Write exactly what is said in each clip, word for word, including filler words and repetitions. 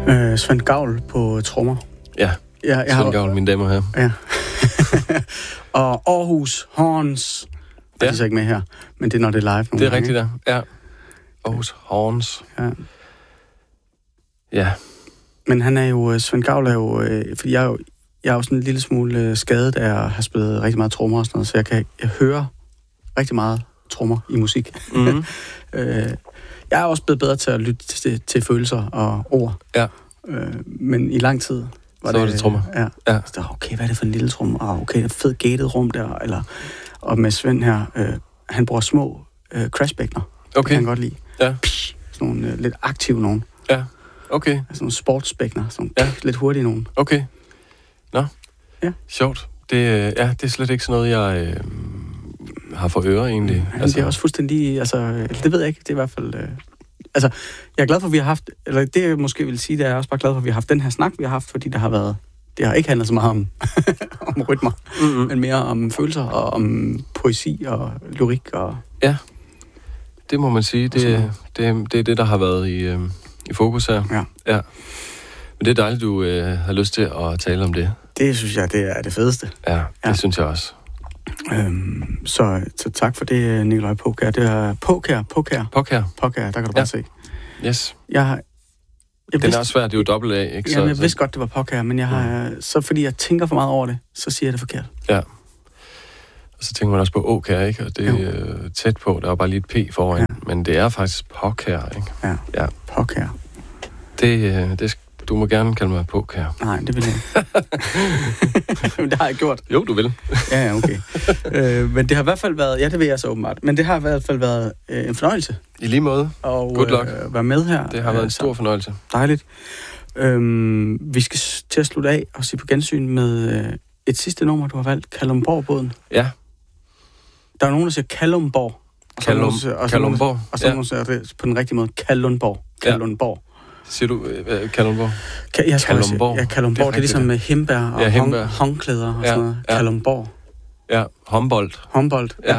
Øh, Svend Gavl på trommer. Ja, ja jeg Svend Gavl, mine damer her. Ja. Og Aarhus Horns. Ja. Det er så ikke med her, men det er når det er live. Det er rigtigt, der. Ja. Aarhus Horns. Ja. Ja. Men han er jo, Svend Gavl er jo, øh, fordi jeg er jo, jeg er jo sådan en lille smule øh, skadet af at have spillet rigtig meget trommer og sådan noget, så jeg kan jeg hører rigtig meget trommer i musik. Mm-hmm. øh, jeg er også blevet bedre til at lytte til, til følelser og ord. Ja. Øh, men i lang tid var så det... var det trommer. Ja. ja. Så der, okay, hvad er det for en lille trum? Ah, okay, det er fedt gated rum der. Eller, og med Svend her, øh, han bruger små øh, crashbækkener. Okay. Det kan han godt lide. Ja. Psh, sådan nogle øh, lidt aktive nogen. Ja, okay. Sådan nogle sportsbækkener, sådan ja. psh, lidt hurtige nogen. Okay. Nå, ja. Sjovt. Det, ja, det er slet ikke sådan noget, jeg øh, har for øre egentlig. Ja, altså. Det er også fuldstændig, altså, det ved jeg ikke, det er i hvert fald... Øh, altså, jeg er glad for, at vi har haft, eller det jeg måske vil sige, det er jeg også bare glad for, at vi har haft den her snak, vi har haft, fordi der har været, det har ikke handlet så meget om, om rytmer, mm-hmm. men mere om følelser og om poesi og lyrik og... Ja, det må man sige, det, det, det er det, der har været i, øh, i fokus her. Ja. Ja. Men det er dejligt, du øh, har lyst til at tale om det. Det synes jeg, det er det fedeste. Ja, det ja. synes jeg også. Øhm, så, så tak for det, Nikolaj Poukjær. Det er Poukjær, Poukjær. Poukjær. Poukjær, der kan du bare ja. se. Yes. Jeg har... Jeg Den vidste, er også svært, det er jo dobbelt A, ikke? Jamen, jeg vidste godt, det var Poukjær, men jeg har... Mm. Så fordi jeg tænker for meget over det, så siger jeg det forkert. Ja. Og så tænker man også på Åkær, ikke? Og det er jo. tæt på, der er bare lige et P foran. Ja. Men det er faktisk Poukjær, ikke? Ja, ja. Poukjær. Det, det, du må gerne kalde mig Poukjær. Nej, det vil jeg ikke. Det har jeg gjort. Jo, du vil. Ja, ja, okay. øh, men det har i hvert fald været... Ja, det vil jeg så åbenbart. Men det har i hvert fald været øh, en fornøjelse. I lige måde. Og, Good luck. Øh, være med her. Det har været en stor fornøjelse. Dejligt. Øhm, vi skal til at slutte af og se på gensyn med øh, et sidste nummer, du har valgt. Kalundborg-båden. Ja. Der er nogen, der siger Kalundborg. Kalum, Kalundborg. Og så nogen, der siger det på den rigtige måde. Kalundborg. Kalundborg. Ja. Siger du øh, Kalundborg? Ka- jeg Kalundborg. Ja, Kalundborg. Det er, det er ligesom med himbær og ja, himbær. Hong- håndklæder og ja, sådan noget. Ja. Kalundborg. Ja, håndbold. Håndbold. Ja.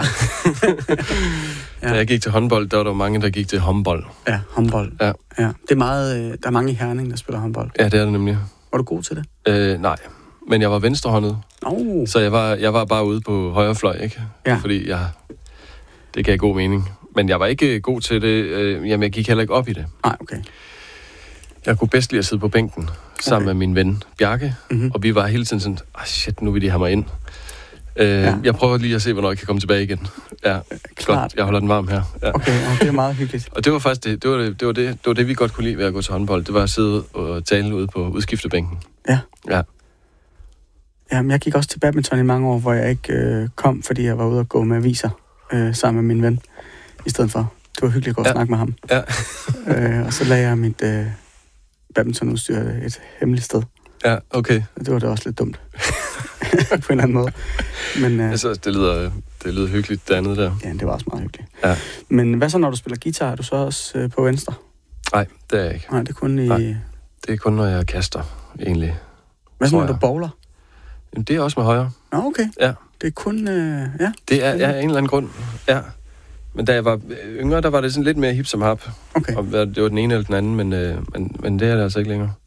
ja. Da jeg gik til håndbold, der var der mange, der gik til håndbold. Ja, håndbold. Ja. Ja. Det er meget, øh, der er mange i Herning, der spiller håndbold. Ja, det er det nemlig. Var du god til det? Øh, nej, men jeg var venstrehåndet. Oh. Så jeg var, jeg var bare ude på højre fløj, ikke? Ja. Fordi jeg, det gav god mening. Men jeg var ikke god til det. Øh, jamen, jeg gik heller ikke op i det. Nej, okay. Jeg kunne bedst lide at sidde på bænken sammen okay. med min ven Bjarke. Mm-hmm. Og vi var hele tiden sådan, ah shit, nu vil de have mig ind. Øh, ja. Jeg prøver lige at se, hvornår jeg kan komme tilbage igen. Ja, klart. Godt, jeg holder den varm her. Ja. Okay, ja, det er meget hyggeligt. Og det var faktisk det, det var det, det var det, det var det, vi godt kunne lide ved at gå til håndbold. Det var at sidde og tale ude på udskiftebænken. Ja. Ja. Jamen, jeg gik også til badminton i mange år, hvor jeg ikke øh, kom, fordi jeg var ude og gå med aviser øh, sammen med min ven i stedet for. Det var hyggeligt at gå og ja. snakke med ham. Ja. øh, og så lagde jeg mit øh, badmintonudstyr et hemmeligt sted. Ja, okay. Det var da også lidt dumt. På en eller anden måde. Men, øh, jeg synes, det lyder, det lyder hyggeligt, det andet der. Ja, det var også meget hyggeligt. Ja. Men hvad så, når du spiller guitar? Er du så også øh, på venstre? Nej, det er jeg ikke. Nej, det er kun i... Nej, det er kun, når jeg kaster, egentlig. Hvad så, når du bowler? Jamen, det er også med højre. Nå, okay. Ja. Det er kun... Øh, ja. Det er ja, en eller anden grund, ja. Men da jeg var yngre, der var det sådan lidt mere hip som hap. Okay. Og det var den ene eller den anden, men, øh, men, men det er det altså ikke længere.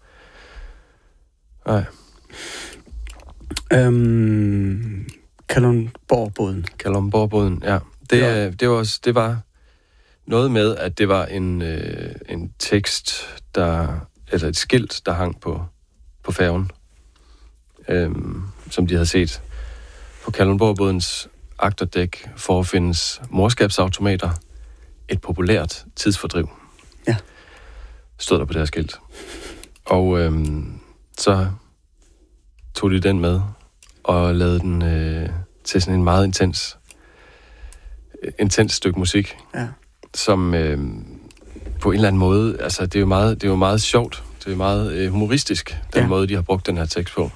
Nej. Øhm, Kalundborg-båden. Kalundborg-båden, ja. Det, ja. Det, var også, det var noget med, at det var en, øh, en tekst, der, eller et skilt, der hang på, på færgen, øhm, som de havde set. På Kalundborg-bådens agterdæk forefindes morskabsautomater, et populært tidsfordriv. Ja. Stod der på det her skilt. Og øhm, så tog de den med og lavede den øh, til sådan en meget intens intens stykke musik, ja. Som øh, på en eller anden måde, altså det er jo meget, det er jo meget sjovt, det er meget øh, humoristisk, den ja. måde, de har brugt den her tekst på.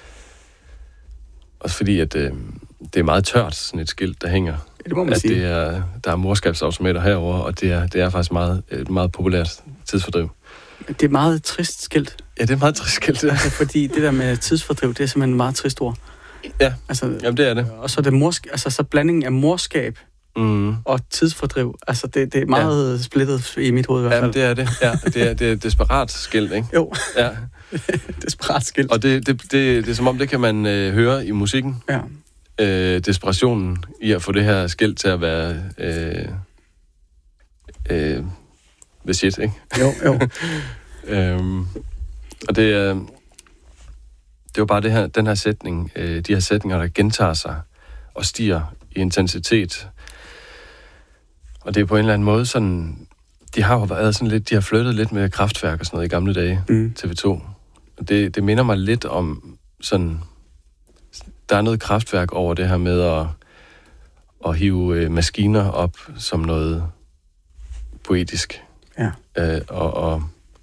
Også fordi, at øh, det er meget tørt, sådan et skilt, der hænger. Det må man at sige. Det er, der er morskabsautomater herovre, og det er, det er faktisk meget, et meget populært tidsfordriv. Det er meget trist skilt. Ja, det er meget trist skilt, ja. Altså, fordi det der med tidsfordriv, det er simpelthen et meget trist ord. Ja, altså, jamen det er det. Og så er det morsk- altså, så blandingen af morskab mm. og tidsfordriv. Altså, det, det er meget ja. splittet i mit hoved i hvert fald. Ja, det er det. Ja, det er, det er et desperat skilt, ikke? Jo. Ja. Desperat skilt. Og det, det, det, det er som om, det kan man øh, høre i musikken. Ja. Øh, desperationen i at få det her skilt til at være øh, øh, the shit, ikke? Jo, jo. øhm, og det er det er jo bare det her, den her sætning, øh, de her sætninger, der gentager sig og stiger i intensitet. Og det er på en eller anden måde sådan, de har jo været sådan lidt, de har flyttet lidt med Kraftværk og sådan noget i gamle dage, mm. T V to. Det, det minder mig lidt om sådan, der er noget Kraftværk over det her med at, at hive øh, maskiner op som noget poetisk. Ja. Øh, og, og,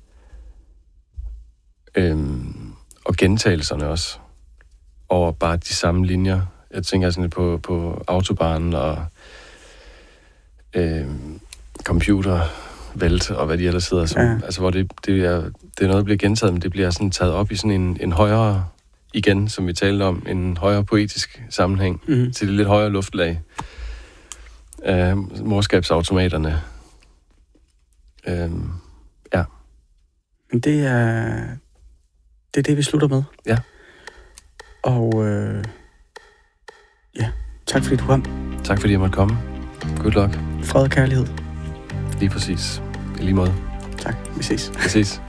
øh, og gentagelserne også over bare de samme linjer. Jeg tænker sådan lidt på, på autobahnen og øh, computervælt og hvad de ellers hedder. Som, ja. Altså, hvor det, det, er, det er noget, der bliver gentaget, men det bliver sådan taget op i sådan en, en højere, igen, som vi talte om, en højere poetisk sammenhæng mm. til det lidt højere luftlag. Øh, morskabsautomaterne. Øh, ja. Men det er, det er det, vi slutter med. Ja. Og øh, ja, tak fordi du kom. Tak fordi jeg måtte komme. Good luck. Fred og kærlighed. Lige præcis. I lige måde. Tak. Vi ses. Vi ses.